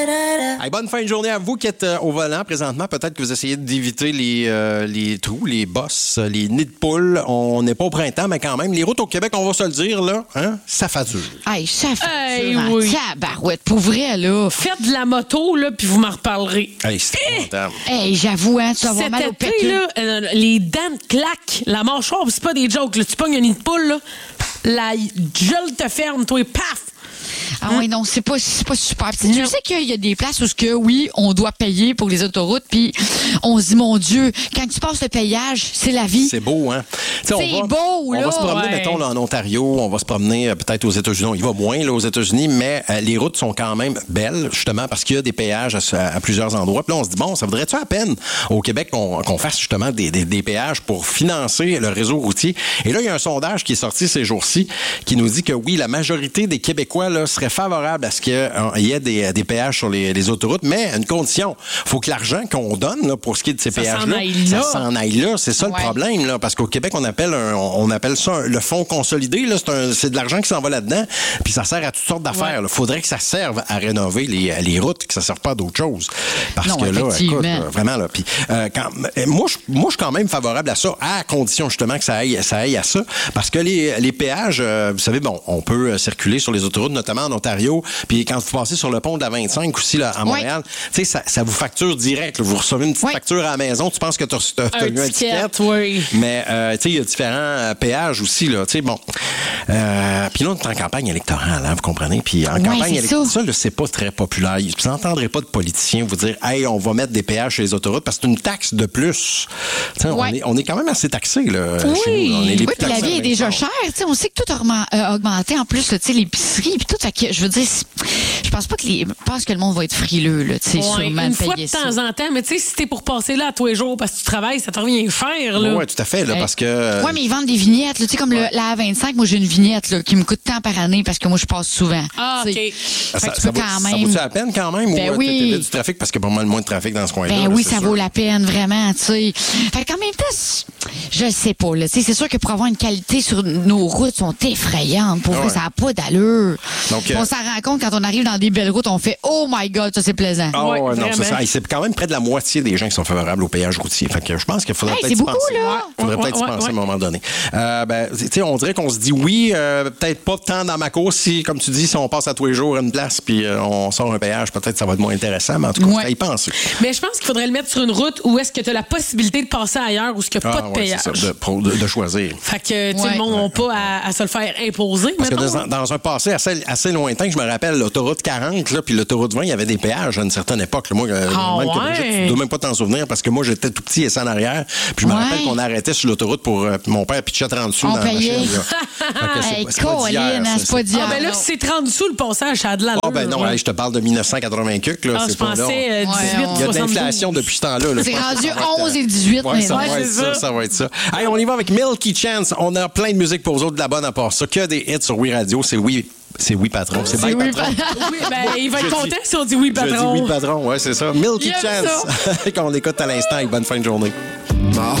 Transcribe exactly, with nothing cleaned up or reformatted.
Hey, bonne fin de journée à vous qui êtes euh, au volant présentement. Peut-être que vous essayez d'éviter les, euh, les trous, les bosses, les nids de poules. On n'est pas au printemps, mais quand même, les routes au Québec, on va se le dire, là, hein, ça fature. Hey, ça fature. Hey, hein. oui. Tabarouette, pour vrai, là. Faites de la moto, là, puis vous m'en reparlerez. Hey, c'est épouvantable. Hey, j'avoue, hein, tu vas avoir Cet mal au été, péteux. là, euh, les dents te claquent, la mâchoire, c'est pas des jokes. Là. Tu pognes un nid de poule, là, la gueule te ferme, toi, paf! Ah oui, non, c'est pas, c'est pas super. Puis, tu sais qu'il y a des places où, que, oui, on doit payer pour les autoroutes, puis on se dit, mon Dieu, quand tu passes le payage, c'est la vie. C'est beau, hein? T'sais, C'est on va, beau, là. On va se promener, Ouais. mettons, là, en Ontario, on va se promener euh, peut-être aux États-Unis. On y va moins, là, aux États-Unis, mais euh, les routes sont quand même belles, justement, parce qu'il y a des péages à, à plusieurs endroits. Puis là, on se dit, bon, ça vaudrait-tu à peine au Québec qu'on, qu'on fasse, justement, des, des, des péages pour financer le réseau routier? Et là, il y a un sondage qui est sorti ces jours-ci qui nous dit que, oui, la majorité des Québécois, là, seraient favorables à ce qu'il y ait des, des péages sur les, les autoroutes, mais une condition. Il faut que l'argent qu'on donne, là, pour ce qui est de ces Ça péages-là, s'en aille là. ça s'en aille là. C'est ça Ouais. le problème, là, parce qu'au Québec, on appelle un, on appelle ça un- le fonds consolidé. Là, c'est, un, c'est de l'argent qui s'en va là-dedans, puis ça sert à toutes sortes d'affaires. Il faudrait que ça serve à rénover les, les routes, que ça ne serve pas à d'autres choses. Parce Non, que là, effectivement. écoute, euh, vraiment, là, puis euh, quand, euh, moi, je, moi, je suis quand même favorable à ça, à condition justement que ça aille, ça aille à ça, parce que les, les péages, euh, vous savez, bon, on peut euh, circuler sur les autoroutes, notamment en Ontario, puis quand vous passez sur le pont de la vingt-cinq aussi là, à Montréal, tu sais, ça, ça vous facture direct. Là. Vous recevez une petite Oui. facture à la maison, tu penses que tu as Un eu un ticket, ticket, oui. mais euh, tu sais, il y a différents euh, péages aussi là, tu sais, bon. Euh, puis là, on est en campagne électorale, hein, vous comprenez. Puis en Ouais, campagne c'est électorale, ça. ça, là, c'est pas très populaire. Vous n'entendrez pas de politiciens vous dire, hey, on va mettre des péages sur les autoroutes parce que c'est une taxe de plus. Tu sais, on, Ouais. est, on est quand même assez taxés là. Oui. Chez nous. On est les Oui, plus puis la taxés vie est en déjà Amérique. chère. T'sais, on sait que tout a augmen- euh, augmenté. En plus, là, t'sais, l'épicerie puis tout. Fait que, je veux dire, c'est- je pense pas que les, je pense que le monde va être frileux, là, t'sais, Ouais, sûrement une de fois payer de ça. temps en temps, mais tu sais, si t'es pour passer là à tous les jours parce que tu travailles, ça te revient cher, là. Oui, tout à fait, là, Hey. parce que. euh, Oui, mais ils vendent des vignettes. Tu sais, comme le, la A vingt-cinq, moi, j'ai une vignette là, qui me coûte tant par année parce que moi, je passe souvent. Ah, T'sais. OK. ça, Fait que tu ça peux vaut, quand ça même- vaut-tu la peine quand même? Ben ou euh, oui. t'es- t'es là du trafic parce qu'il y a pas mal moins de trafic dans ce coin-là? Ben là, oui, c'est ça sûr. vaut la peine, vraiment, tu sais. Fait qu'en même temps, c'est- je sais pas, là. Tu sais, c'est sûr que pour avoir une qualité sur nos routes sont effrayantes. Pour Ah vrai, ouais. ça n'a pas d'allure. Donc, on euh, s'en rend compte quand on arrive dans des belles routes, on fait « Oh my God, ça, c'est plaisant. Ah Ouais, ouais, non, vraiment. c'est ça. Hey, c'est quand même près de la moitié des gens qui sont favorables au péage routier. Fait que je pense qu'il faudrait Hey, peut-être c'est y beaucoup, penser. là. Il faudrait Ouais, peut-être y ouais, penser ouais. à un moment donné. Euh, ben, tu sais, on dirait qu'on se dit oui, euh, peut-être pas tant dans ma course. Si, comme tu dis, si on passe à tous les jours une place puis euh, on sort un péage, peut-être ça va être moins intéressant. Mais en tout cas, Ouais. faut y penser. Mais je pense qu'il faudrait le mettre sur une route où est-ce que tu as la possibilité de passer ailleurs où est-ce qu'il n'y a Ah, pas de ouais, péage. c'est ça, de, pour- de- de choisir. Fait que, tu sais, Ouais. le monde n'a pas à, à se le faire imposer, Parce que mettons. dans, dans un passé assez, assez lointain, je me rappelle, l'autoroute quarante, là, puis l'autoroute vingt, il y avait des péages à une certaine époque. Là. Moi, euh, Ah même que ouais? Brigitte, tu dois même pas t'en souvenir parce que moi, j'étais tout petit et sans arrière. Puis je me Ouais. rappelle qu'on arrêtait sur l'autoroute pour euh, mon père pitchait trente sous On dans la payait. machine. là. Fait que c'est Hey, pas- c'est pas d'hier, Colin, ça, hein, c'est pas d'hier. Ah, ben là, non. si c'est trente sous le passage, ça a de l'allure. Ah ben non, là. hey, je te parle de mille neuf cent quatre-vingt cuc, là. Ah, c'est je pas là. pensais euh, Ouais, dix-huit, on- Il y a de soixante-douze. l'inflation depuis ce temps-là. là. C'est Je pense rendu que ça va être, onze et dix-huit Ouais, ça, maintenant. va Ouais, être c'est ça, ça. ça va être ça. Hey, on y va avec Milky Chance. On a plein de musique pour vous autres de la bonne à part ça. Que des hits sur Oui Radio. C'est Oui, c'est Oui Patron. C'est Bye Oui, Patron. Oui, ben, il va Je être dis- content si on dit oui, Je dis patron. Oui Patron, ouais, c'est ça. Milky Il aime Chance. Qu'on l'écoute à l'instant. Bonne fin de journée.